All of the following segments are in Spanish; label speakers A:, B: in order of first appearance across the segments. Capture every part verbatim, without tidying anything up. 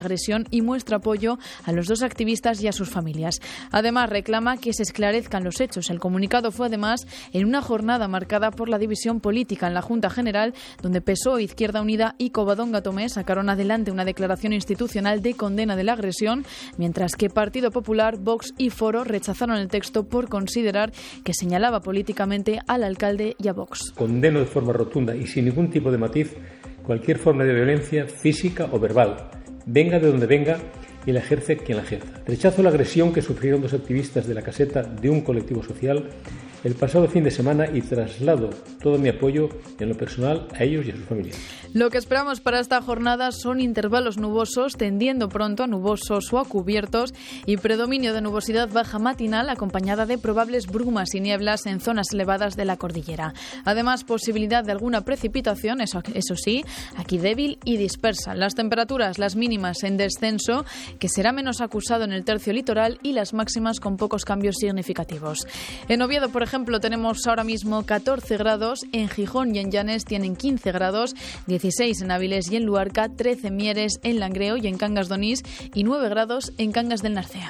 A: agresión y muestra apoyo a los dos activistas y a sus familias. Además, reclama que se esclarezcan los hechos. El comunicado fue además en una jornada marcada por la división política en la Junta General, donde P S O E, Izquierda Unida y Covadonga Tomé sacaron adelante una declaración institucional de condena de la agresión, mientras que Partido Popular, Vox y Foro rechazaron el texto por considerar que señalaba políticamente al alcalde y a Vox.
B: Condeno de forma rotunda y sin ningún tipo de matiz cualquier forma de violencia física o verbal, venga de donde venga y la ejerce quien la ejerza. Rechazo la agresión que sufrieron dos activistas de la caseta de un colectivo social el pasado fin de semana y traslado todo mi apoyo en lo personal a ellos y a sus familias.
A: Lo que esperamos para esta jornada son intervalos nubosos, tendiendo pronto a nubosos o a cubiertos, y predominio de nubosidad baja matinal acompañada de probables brumas y nieblas en zonas elevadas de la cordillera. Además, posibilidad de alguna precipitación, eso, eso sí, aquí débil y dispersa. Las temperaturas, las mínimas en descenso, que será menos acusado en el tercio litoral, y las máximas con pocos cambios significativos. En Oviedo, por ejemplo, tenemos ahora mismo catorce grados, en Gijón y en Llanes tienen quince grados, dieciséis en Avilés y en Luarca, trece en Mieres, en Langreo y en Cangas de Onís y nueve grados en Cangas del Narcea.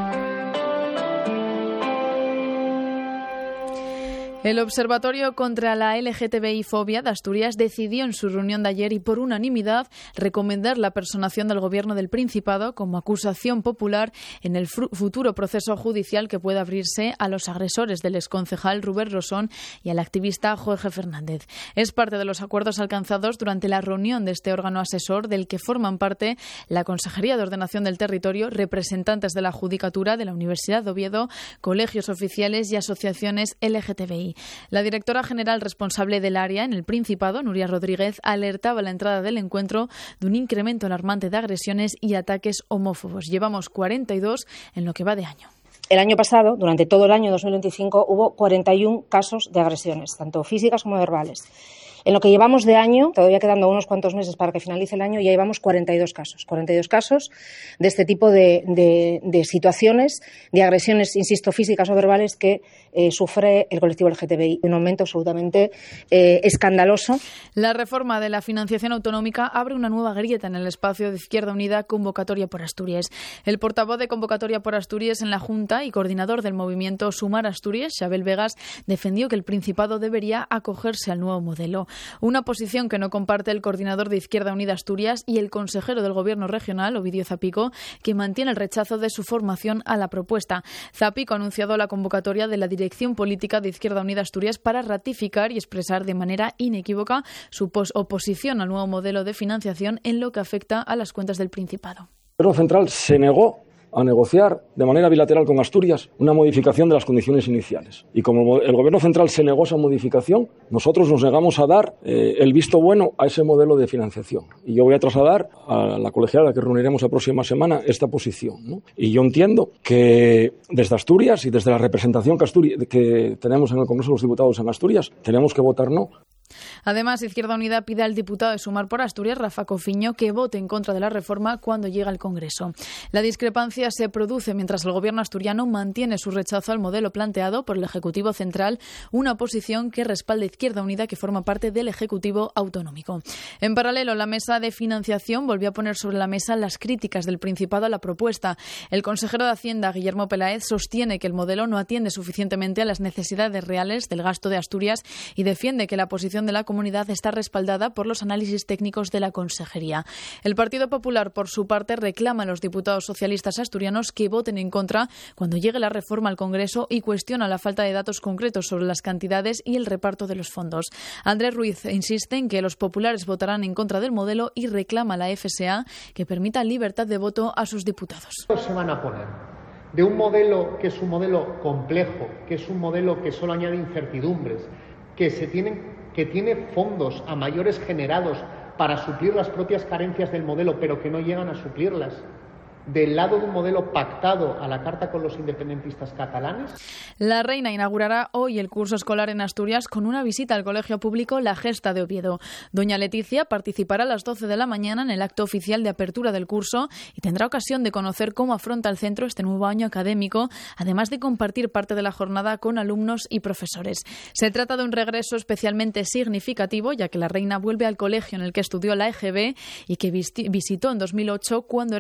A: El Observatorio contra la L G T B I-fobia de Asturias decidió en su reunión de ayer y por unanimidad recomendar la personación del Gobierno del Principado como acusación popular en el futuro proceso judicial que pueda abrirse a los agresores del exconcejal Rubén Rosón y al activista Jorge Fernández. Es parte de los acuerdos alcanzados durante la reunión de este órgano asesor, del que forman parte la Consejería de Ordenación del Territorio, representantes de la Judicatura, de la Universidad de Oviedo, colegios oficiales y asociaciones L G T B I. La directora general responsable del área en el Principado, Nuria Rodríguez, alertaba a la entrada del encuentro de un incremento alarmante de agresiones y ataques homófobos. Llevamos cuarenta y dos en lo que va de año.
C: El año pasado, durante todo el año dos mil veinticinco, hubo cuarenta y uno casos de agresiones, tanto físicas como verbales. En lo que llevamos de año, todavía quedando unos cuantos meses para que finalice el año, ya llevamos cuarenta y dos casos. cuarenta y dos casos de este tipo de, de, de situaciones, de agresiones, insisto, físicas o verbales que eh, sufre el colectivo L G T B I. Un aumento absolutamente eh, escandaloso.
A: La reforma de la financiación autonómica abre una nueva grieta en el espacio de Izquierda Unida, Convocatoria por Asturias. El portavoz de Convocatoria por Asturias en la Junta y coordinador del movimiento Sumar Asturias, Xabel Vegas, defendió que el Principado debería acogerse al nuevo modelo. Una posición que no comparte el coordinador de Izquierda Unida Asturias y el consejero del Gobierno regional, Ovidio Zapico, que mantiene el rechazo de su formación a la propuesta. Zapico ha anunciado la convocatoria de la dirección política de Izquierda Unida Asturias para ratificar y expresar de manera inequívoca su oposición al nuevo modelo de financiación en lo que afecta a las cuentas del Principado.
D: El Gobierno central se negó a negociar de manera bilateral con Asturias una modificación de las condiciones iniciales. Y como el Gobierno central se negó a esa modificación, nosotros nos negamos a dar eh, el visto bueno a ese modelo de financiación. Y yo voy a trasladar a la colegiada que reuniremos la próxima semana esta posición, ¿no? Y yo entiendo que desde Asturias y desde la representación que, Asturias, que tenemos en el Congreso de los Diputados en Asturias, tenemos que votar no.
A: Además, Izquierda Unida pide al diputado de Sumar por Asturias, Rafa Cofiño, que vote en contra de la reforma cuando llegue al Congreso. La discrepancia se produce mientras el Gobierno asturiano mantiene su rechazo al modelo planteado por el Ejecutivo Central, una posición que respalda Izquierda Unida, que forma parte del Ejecutivo Autonómico. En paralelo, la mesa de financiación volvió a poner sobre la mesa las críticas del Principado a la propuesta. El consejero de Hacienda, Guillermo Peláez, sostiene que el modelo no atiende suficientemente a las necesidades reales del gasto de Asturias y defiende que la posición de la comunidad está respaldada por los análisis técnicos de la Consejería. El Partido Popular, por su parte, reclama a los diputados socialistas asturianos que voten en contra cuando llegue la reforma al Congreso y cuestiona la falta de datos concretos sobre las cantidades y el reparto de los fondos. Andrés Ruiz insiste en que los populares votarán en contra del modelo y reclama a la F S A que permita libertad de voto a sus diputados.
E: Se van a poner de un modelo que es un modelo complejo, que es un modelo que solo añade incertidumbres, que se tienen que tiene fondos a mayores generados para suplir las propias carencias del modelo, pero que no llegan a suplirlas, del lado de un modelo pactado a la carta con los independentistas catalanes.
A: La Reina inaugurará hoy el curso escolar en Asturias con una visita al colegio público La Gesta de Oviedo. Doña Leticia participará a las doce de la mañana en el acto oficial de apertura del curso y tendrá ocasión de conocer cómo afronta el centro este nuevo año académico, además de compartir parte de la jornada con alumnos y profesores. Se trata de un regreso especialmente significativo, ya que la Reina vuelve al colegio en el que estudió la E G B y que visitó en dos mil ocho cuando era